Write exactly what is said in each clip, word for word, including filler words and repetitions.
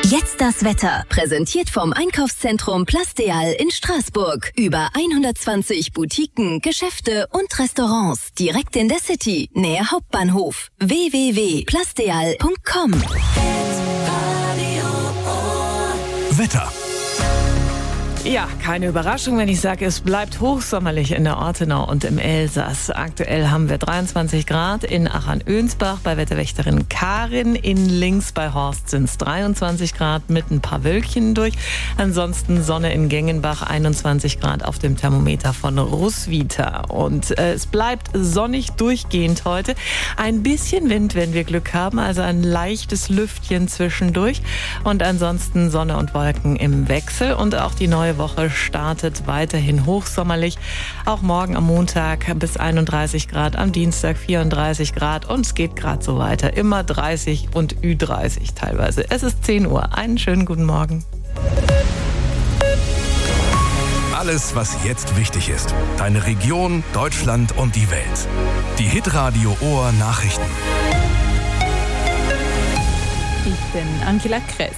Jetzt das Wetter, präsentiert vom Einkaufszentrum Plasteal in Straßburg. Über hundertzwanzig Boutiquen, Geschäfte und Restaurants. Direkt in der City, näher Hauptbahnhof. w w w punkt plasteal punkt com. Wetter. Ja, keine Überraschung, wenn ich sage, es bleibt hochsommerlich in der Ortenau und im Elsass. Aktuell haben wir dreiundzwanzig Grad in Achern-Önsbach bei Wetterwächterin Karin. In Links bei Horst sind es dreiundzwanzig Grad mit ein paar Wölkchen durch. Ansonsten Sonne in Gengenbach, einundzwanzig Grad auf dem Thermometer von Roswitha. Und äh, es bleibt sonnig durchgehend heute. Ein bisschen Wind, wenn wir Glück haben, also ein leichtes Lüftchen zwischendurch. Und ansonsten Sonne und Wolken im Wechsel. Und auch die neue Woche startet weiterhin hochsommerlich. Auch morgen am Montag bis einunddreißig Grad, am Dienstag vierunddreißig Grad und es geht gerade so weiter. Immer dreißig und Ü dreißig teilweise. Es ist zehn Uhr. Einen schönen guten Morgen. Alles, was jetzt wichtig ist. Deine Region, Deutschland und die Welt. Die Hitradio Ohr Nachrichten. Ich bin Angela Kress.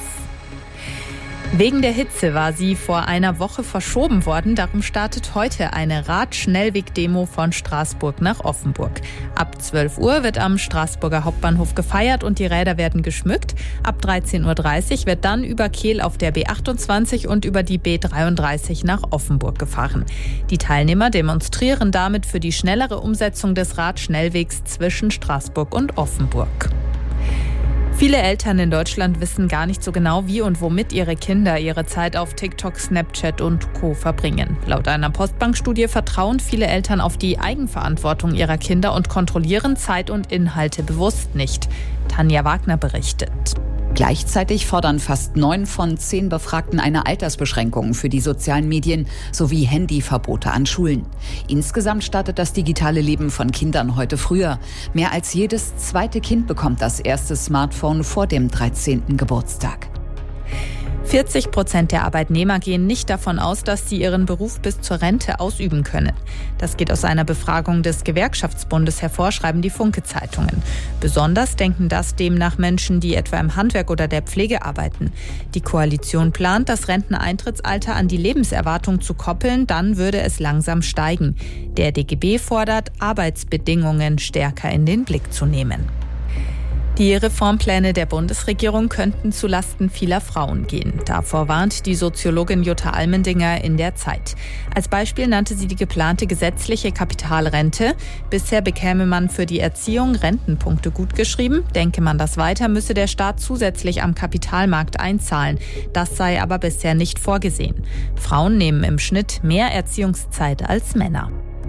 Wegen der Hitze war sie vor einer Woche verschoben worden. Darum startet heute eine Radschnellweg-Demo von Straßburg nach Offenburg. Ab zwölf Uhr wird am Straßburger Hauptbahnhof gefeiert und die Räder werden geschmückt. Ab dreizehn Uhr dreißig wird dann über Kehl auf der B achtundzwanzig und über die B dreiunddreißig nach Offenburg gefahren. Die Teilnehmer demonstrieren damit für die schnellere Umsetzung des Radschnellwegs zwischen Straßburg und Offenburg. Viele Eltern in Deutschland wissen gar nicht so genau, wie und womit ihre Kinder ihre Zeit auf TikTok, Snapchat und Co. verbringen. Laut einer Postbank-Studie vertrauen viele Eltern auf die Eigenverantwortung ihrer Kinder und kontrollieren Zeit und Inhalte bewusst nicht. Tanja Wagner berichtet. Gleichzeitig fordern fast neun von zehn Befragten eine Altersbeschränkung für die sozialen Medien sowie Handyverbote an Schulen. Insgesamt startet das digitale Leben von Kindern heute früher. Mehr als jedes zweite Kind bekommt das erste Smartphone vor dem dreizehnten Geburtstag. vierzig Prozent der Arbeitnehmer gehen nicht davon aus, dass sie ihren Beruf bis zur Rente ausüben können. Das geht aus einer Befragung des Gewerkschaftsbundes hervor, schreiben die Funke-Zeitungen. Besonders denken das demnach Menschen, die etwa im Handwerk oder der Pflege arbeiten. Die Koalition plant, das Renteneintrittsalter an die Lebenserwartung zu koppeln, dann würde es langsam steigen. Der D G B fordert, Arbeitsbedingungen stärker in den Blick zu nehmen. Die Reformpläne der Bundesregierung könnten zulasten vieler Frauen gehen. Davor warnt die Soziologin Jutta Almendinger in der Zeit. Als Beispiel nannte sie die geplante gesetzliche Kapitalrente. Bisher bekäme man für die Erziehung Rentenpunkte gutgeschrieben. Denke man das weiter, müsse der Staat zusätzlich am Kapitalmarkt einzahlen. Das sei aber bisher nicht vorgesehen. Frauen nehmen im Schnitt mehr Erziehungszeit als Männer.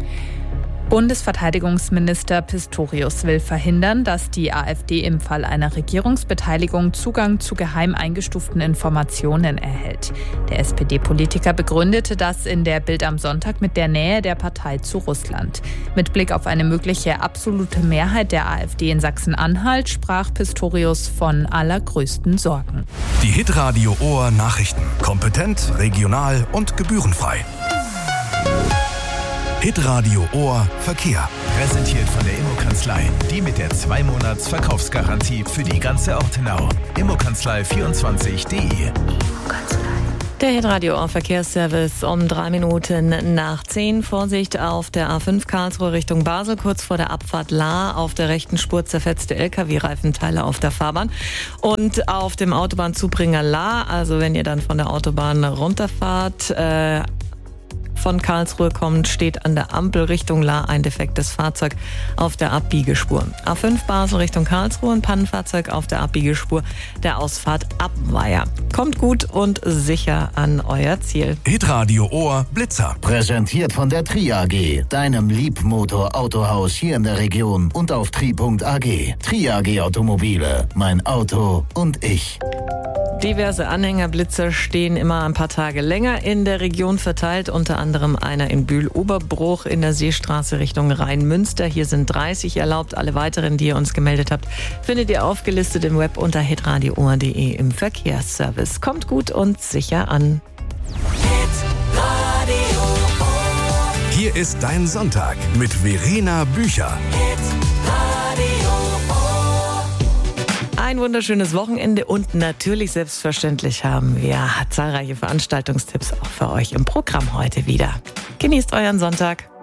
Bundesverteidigungsminister Pistorius will verhindern, dass die AfD im Fall einer Regierungsbeteiligung Zugang zu geheim eingestuften Informationen erhält. Der S P D-Politiker begründete das in der Bild am Sonntag mit der Nähe der Partei zu Russland. Mit Blick auf eine mögliche absolute Mehrheit der AfD in Sachsen-Anhalt sprach Pistorius von allergrößten Sorgen. Die Hitradio Ohr Nachrichten. Kompetent, regional und gebührenfrei. Hitradio Ohr Verkehr. Präsentiert von der Immokanzlei. Die mit der zwei Monats Verkaufsgarantie für die ganze Ortenau. Immokanzlei vierundzwanzig punkt de. Der Hitradio Ohr Verkehrsservice um drei Minuten nach zehn. Vorsicht auf der A fünf Karlsruhe Richtung Basel, kurz vor der Abfahrt Lahr. Auf der rechten Spur zerfetzte L K W-Reifenteile auf der Fahrbahn. Und auf dem Autobahnzubringer Lahr, also wenn ihr dann von der Autobahn runterfahrt, äh, von Karlsruhe kommt, steht an der Ampel Richtung Lahr ein defektes Fahrzeug auf der Abbiegespur. A fünf Basel Richtung Karlsruhe, ein Pannenfahrzeug auf der Abbiegespur der Ausfahrt Abweier. Kommt gut und sicher an euer Ziel. Hitradio Ohr Blitzer. Präsentiert von der Tri A G, deinem Liebmotor-Autohaus hier in der Region und auf tri punkt a g. Tri A G Automobile, mein Auto und ich. Diverse Anhängerblitzer stehen immer ein paar Tage länger in der Region verteilt, unter anderem einer in Bühl-Oberbruch in der Seestraße Richtung Rhein-Münster. Hier sind dreißig erlaubt. Alle weiteren, die ihr uns gemeldet habt, findet ihr aufgelistet im Web unter hitradio ohr punkt de im Verkehrsservice. Kommt gut und sicher an. Hier ist dein Sonntag mit Verena Bücher. ein wunderschönes Wochenende und natürlich selbstverständlich haben wir zahlreiche Veranstaltungstipps auch für euch im Programm heute wieder. Genießt euren Sonntag.